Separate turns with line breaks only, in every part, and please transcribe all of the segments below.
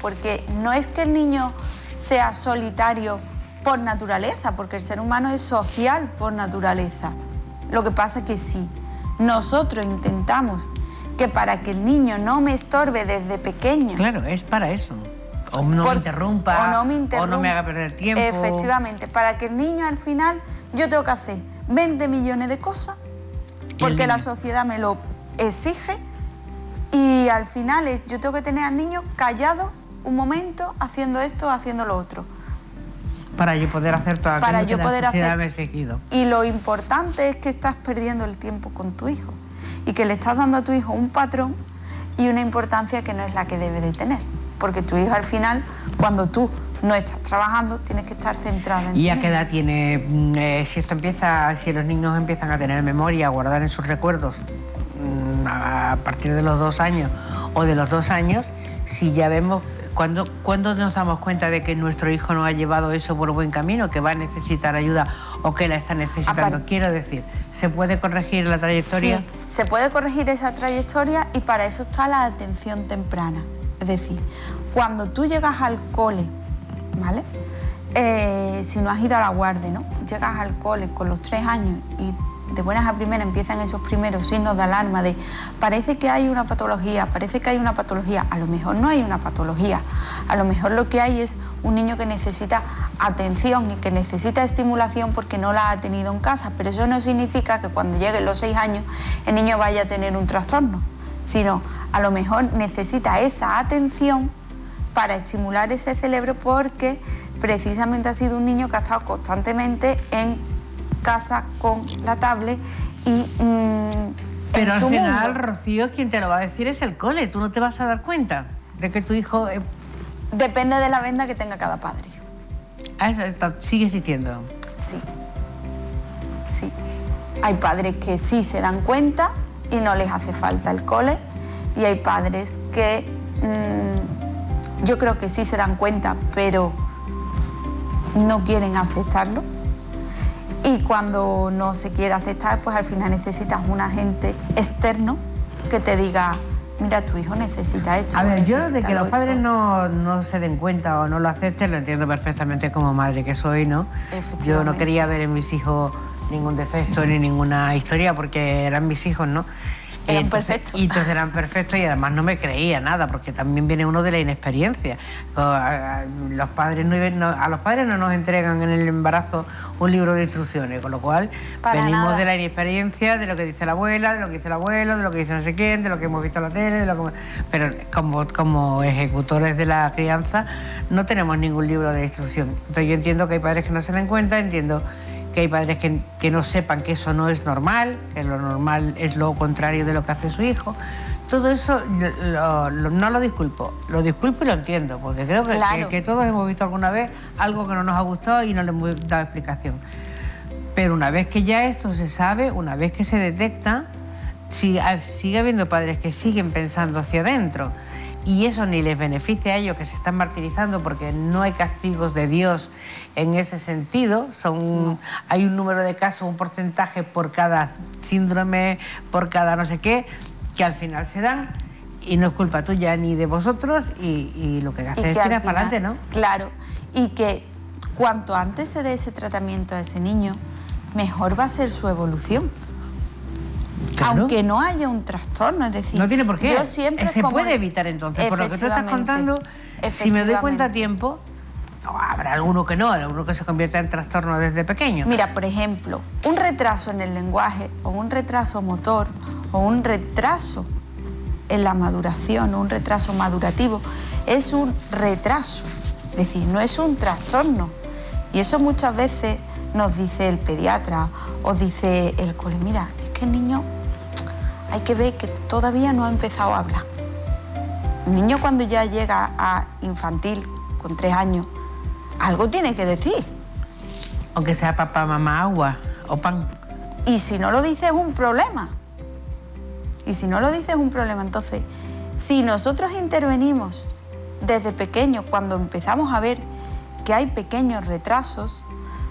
porque no es que el niño sea solitario por naturaleza, porque el ser humano es social por naturaleza. Lo que pasa es que si nosotros intentamos que para que el niño no me estorbe desde pequeño...
Claro, es para eso. O no me interrumpa, o no me haga perder tiempo.
Efectivamente, para que el niño al final, yo tengo que hacer 20 millones de cosas, porque la sociedad me lo exige, y al final yo tengo que tener al niño callado un momento, haciendo esto, haciendo lo otro.
Para yo poder hacer todo aquello que la sociedad me ha exigido.
Y lo importante es que estás perdiendo el tiempo con tu hijo, y que le estás dando a tu hijo un patrón y una importancia que no es la que debe de tener. Porque tu hijo al final, cuando tú no estás trabajando, tienes que estar centrado en ti.
¿Y a qué edad tiene, si los niños empiezan a tener memoria, a guardar en sus recuerdos, a partir de los 2 años o de los 2 años, si ya vemos, ¿cuándo nos damos cuenta de que nuestro hijo no ha llevado eso por buen camino, que va a necesitar ayuda o que la está necesitando? Quiero decir, ¿se puede corregir la trayectoria?
Sí, se puede corregir esa trayectoria, y para eso está la atención temprana. Es decir, cuando tú llegas al cole, ¿vale? Si no has ido a la guardia, ¿no? Llegas al cole con los 3 años y de buenas a primeras empiezan esos primeros signos de alarma de parece que hay una patología, parece que hay una patología. A lo mejor no hay una patología, a lo mejor lo que hay es un niño que necesita atención y que necesita estimulación porque no la ha tenido en casa, pero eso no significa que cuando lleguen los 6 años el niño vaya a tener un trastorno, sino a lo mejor necesita esa atención para estimular ese cerebro, porque precisamente ha sido un niño que ha estado constantemente en casa con la tablet y
pero al final, Rocío, quien te lo va a decir es el cole. Tú no te vas a dar cuenta de que tu hijo...
Depende de la venda que tenga cada padre.
Eso sigue existiendo.
Sí, sí. Hay padres que sí se dan cuenta y no les hace falta el cole, y hay padres que yo creo que sí se dan cuenta, pero no quieren aceptarlo. Y cuando no se quiere aceptar, pues al final necesitas un agente externo que te diga, mira, tu hijo necesita esto.
A ver, yo de que los padres no se den cuenta o no lo acepten, lo entiendo perfectamente como madre que soy, ¿no? Yo no quería ver en mis hijos ningún defecto ni ninguna historia, porque eran mis hijos, ¿no?
Eran perfectos.
Y entonces eran perfectos, y además no me creía nada, porque también viene uno de la inexperiencia. A los padres no nos entregan en el embarazo un libro de instrucciones, con lo cual venimos de la inexperiencia, de lo que dice la abuela, de lo que dice el abuelo, de lo que dice no sé quién, de lo que hemos visto en la tele, pero como ejecutores de la crianza no tenemos ningún libro de instrucción. Entonces yo entiendo que hay padres que no se den cuenta, entiendo que hay padres que no sepan que eso no es normal, que lo normal es lo contrario de lo que hace su hijo. Todo eso no lo disculpo y lo entiendo, porque creo que todos hemos visto alguna vez algo que no nos ha gustado y no le hemos dado explicación. Pero una vez que ya esto se sabe, una vez que se detecta, sigue habiendo padres que siguen pensando hacia adentro, y eso ni les beneficia a ellos, que se están martirizando, porque no hay castigos de Dios en ese sentido. Hay un número de casos, un porcentaje por cada síndrome, por cada no sé qué, que al final se dan, y no es culpa tuya ni de vosotros, y lo que haces es tirar para adelante, ¿no?
Claro, y que cuanto antes se dé ese tratamiento a ese niño, mejor va a ser su evolución. Claro. Aunque no haya un trastorno, es decir...
No tiene por qué.
Yo siempre
se puede evitar entonces. Por lo que tú estás contando, si me doy cuenta a tiempo, habrá alguno que no, alguno que se convierta en trastorno desde pequeño.
Mira, por ejemplo, un retraso en el lenguaje, o un retraso motor, o un retraso en la maduración, o un retraso madurativo, es un retraso. Es decir, no es un trastorno. Y eso muchas veces nos dice el pediatra, o dice el cole, mira, es que el niño hay que ver que todavía no ha empezado a hablar. El niño, cuando ya llega a infantil, con 3 años, algo tiene que decir.
Aunque sea papá, mamá, agua o pan.
Y si no lo dice es un problema. Y si no lo dice es un problema. Entonces, si nosotros intervenimos desde pequeños, cuando empezamos a ver que hay pequeños retrasos,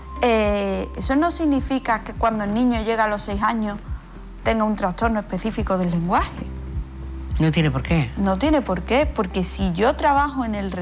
eso no significa que cuando el niño llega a los 6 años tenga un trastorno específico del lenguaje.
No tiene por qué.
No tiene por qué, porque si yo trabajo en el